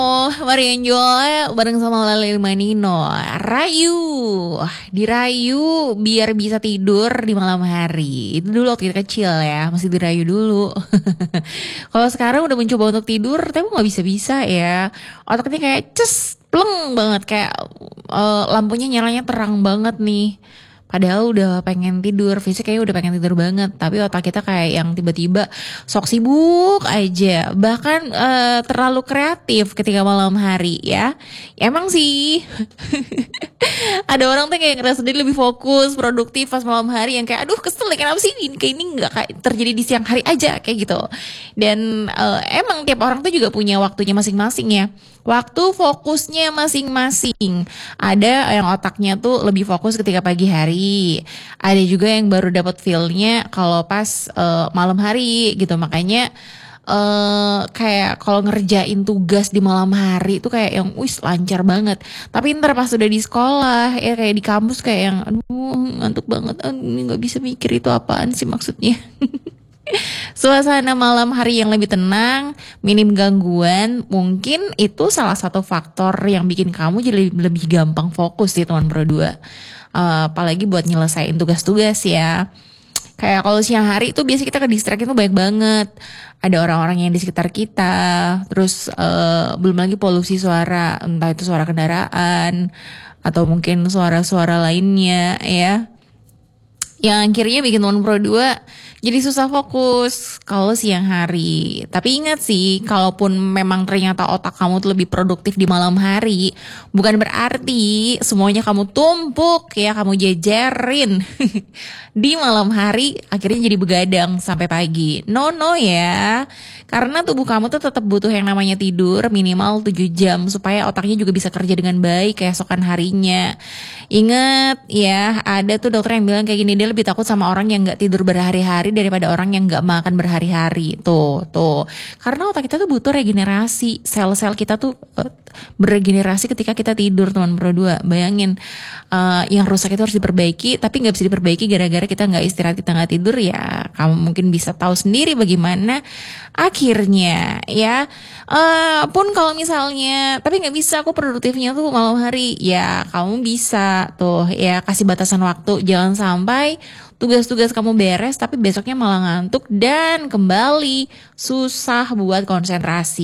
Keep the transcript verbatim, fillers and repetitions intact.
Oh, mari enjoy bareng sama Lali Manino. Rayu, dirayu biar bisa tidur di malam hari. Itu dulu waktu kita kecil ya, masih dirayu dulu. Kalau sekarang udah mencoba untuk tidur, tapi nggak bisa-bisa ya. Otaknya kayak ces, pleng banget, kayak eh, lampunya nyalanya terang banget nih. Padahal udah pengen tidur, fisik kayaknya udah pengen tidur banget. Tapi otak kita kayak yang tiba-tiba sok sibuk aja. Bahkan eh, terlalu kreatif ketika malam hari ya. Ya emang sih. Ada orang tuh kayak ngerasa sendiri lebih fokus, produktif pas malam hari yang kayak aduh kesel ya kenapa sih ini kayak ini nggak kayak terjadi di siang hari aja kayak gitu. Dan eh, emang tiap orang tuh juga punya waktunya masing-masing ya. Waktu fokusnya masing-masing. Ada yang otaknya tuh lebih fokus ketika pagi hari. Ada juga yang baru dapat feel-nya kalau pas eh, malam hari gitu. Makanya eh kayak kalau ngerjain tugas di malam hari itu kayak yang wis lancar banget. Tapi ntar pas udah di sekolah ya kayak di kampus kayak yang aduh ngantuk banget. Aduh ini nggak bisa mikir itu apaan sih maksudnya. Suasana malam hari yang lebih tenang, minim gangguan, mungkin itu salah satu faktor yang bikin kamu jadi lebih, lebih gampang fokus di teman berdua. Eh, apalagi buat nyelesain tugas-tugas ya. Kayak kalau siang hari itu biasa kita ke distract itu banyak banget. Ada orang-orang yang di sekitar kita, terus eh, belum lagi polusi suara, entah itu suara kendaraan atau mungkin suara-suara lainnya ya. Yang akhirnya bikin teman pro dua jadi susah fokus kalau siang hari. Tapi ingat sih, kalaupun memang ternyata otak kamu tuh lebih produktif di malam hari, bukan berarti semuanya kamu tumpuk ya, kamu jejerin di malam hari akhirnya jadi begadang sampai pagi. No no ya. Karena tubuh kamu tuh tetap butuh yang namanya tidur minimal tujuh jam supaya otaknya juga bisa kerja dengan baik keesokan harinya. Ingat ya, ada tuh dokter yang bilang kayak gini, dia lebih takut sama orang yang gak tidur berhari-hari daripada orang yang gak makan berhari-hari. Tuh, tuh. Karena otak kita tuh butuh regenerasi. Sel-sel kita tuh uh, beregenerasi ketika kita tidur, teman berdua. Bayangin, uh, yang rusak itu harus diperbaiki, tapi gak bisa diperbaiki gara-gara kita gak istirahat, kita gak tidur ya. Kamu mungkin bisa tahu sendiri bagaimana akhirnya ya. Uh, pun kalau misalnya, tapi gak bisa aku produktifnya tuh malam hari. Ya, kamu bisa tuh ya kasih batasan waktu, jangan sampai tugas-tugas kamu beres tapi besoknya malah ngantuk dan kembali susah buat konsentrasi.